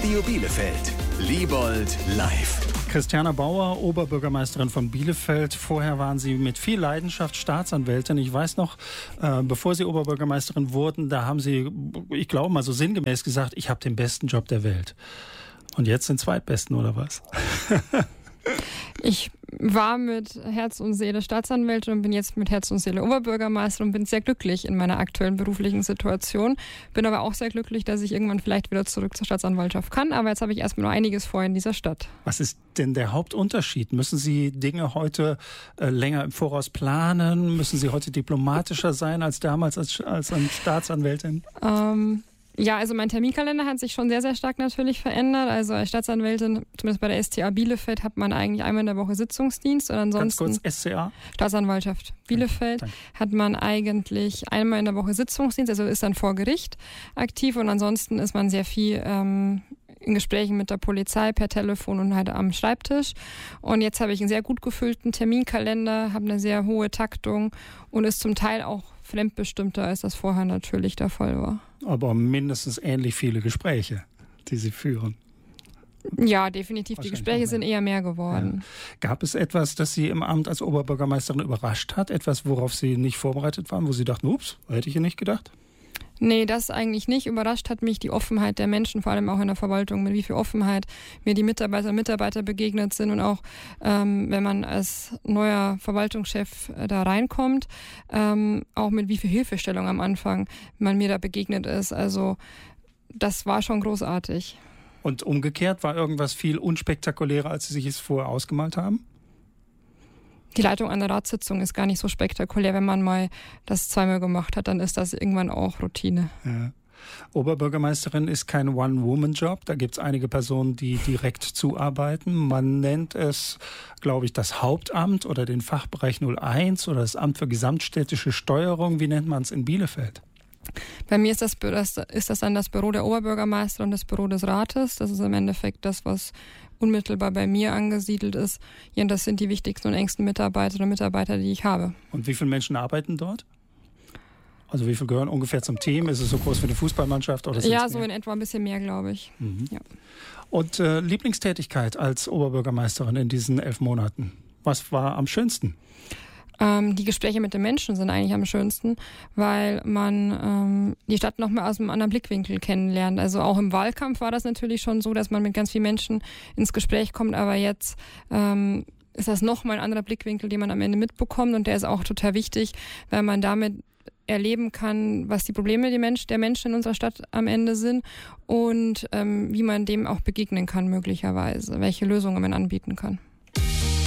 Radio Bielefeld. Liebold live. Christiana Bauer, Oberbürgermeisterin von Bielefeld. Vorher waren Sie mit viel Leidenschaft Staatsanwältin. Ich weiß noch, bevor Sie Oberbürgermeisterin wurden, da haben Sie, ich glaube mal so sinngemäß gesagt, ich habe den besten Job der Welt. Und jetzt den zweitbesten, oder was? Ich war mit Herz und Seele Staatsanwältin und bin jetzt mit Herz und Seele Oberbürgermeisterin und bin sehr glücklich in meiner aktuellen beruflichen Situation. Bin aber auch sehr glücklich, dass ich irgendwann vielleicht wieder zurück zur Staatsanwaltschaft kann. Aber jetzt habe ich erstmal noch einiges vor in dieser Stadt. Was ist denn der Hauptunterschied? Müssen Sie Dinge heute länger im Voraus planen? Müssen Sie heute diplomatischer sein als damals als Staatsanwältin? Ja, also mein Terminkalender hat sich schon sehr, sehr stark natürlich verändert. Also als Staatsanwältin, zumindest bei der STA Bielefeld, hat man eigentlich einmal in der Woche Sitzungsdienst. Und ansonsten Ganz kurz, SCA? Staatsanwaltschaft Bielefeld. Danke. Hat man eigentlich einmal in der Woche Sitzungsdienst, also ist dann vor Gericht aktiv. Und ansonsten ist man sehr viel in Gesprächen mit der Polizei, per Telefon und halt am Schreibtisch. Und jetzt habe ich einen sehr gut gefüllten Terminkalender, habe eine sehr hohe Taktung und ist zum Teil auch fremdbestimmter, als das vorher natürlich der Fall war. Aber mindestens ähnlich viele Gespräche, die Sie führen. Ja, definitiv. Die Gespräche sind eher mehr geworden. Ja. Gab es etwas, das Sie im Amt als Oberbürgermeisterin überrascht hat? Etwas, worauf Sie nicht vorbereitet waren, wo Sie dachten, ups, hätte ich ja nicht gedacht? Nee, das eigentlich nicht. Überrascht hat mich die Offenheit der Menschen, vor allem auch in der Verwaltung, mit wie viel Offenheit mir die Mitarbeiter und Mitarbeiter begegnet sind und auch, wenn man als neuer Verwaltungschef da reinkommt, auch mit wie viel Hilfestellung am Anfang man mir da begegnet ist. Also das war schon großartig. Und umgekehrt, war irgendwas viel unspektakulärer, als Sie sich es vorher ausgemalt haben? Die Leitung einer Ratssitzung ist gar nicht so spektakulär. Wenn man mal das zweimal gemacht hat, dann ist das irgendwann auch Routine. Ja. Oberbürgermeisterin ist kein One-Woman-Job. Da gibt es einige Personen, die direkt zuarbeiten. Man nennt es, glaube ich, das Hauptamt oder den Fachbereich 01 oder das Amt für gesamtstädtische Steuerung. Wie nennt man es in Bielefeld? Bei mir ist das dann das Büro der Oberbürgermeisterin und das Büro des Rates. Das ist im Endeffekt das, was unmittelbar bei mir angesiedelt ist. Ja, und das sind die wichtigsten und engsten Mitarbeiterinnen und Mitarbeiter, die ich habe. Und wie viele Menschen arbeiten dort? Also wie viele gehören ungefähr zum Team? Ist es so groß wie eine Fußballmannschaft? Oder ja, so in etwa ein bisschen mehr, glaube ich. Mhm. Ja. Und Lieblingstätigkeit als Oberbürgermeisterin in diesen 11 Monaten? Was war am schönsten? Die Gespräche mit den Menschen sind eigentlich am schönsten, weil man die Stadt noch mal aus einem anderen Blickwinkel kennenlernt. Also auch im Wahlkampf war das natürlich schon so, dass man mit ganz vielen Menschen ins Gespräch kommt, aber jetzt ist das noch mal ein anderer Blickwinkel, den man am Ende mitbekommt und der ist auch total wichtig, weil man damit erleben kann, was die Probleme der Menschen in unserer Stadt am Ende sind und wie man dem auch begegnen kann möglicherweise, welche Lösungen man anbieten kann.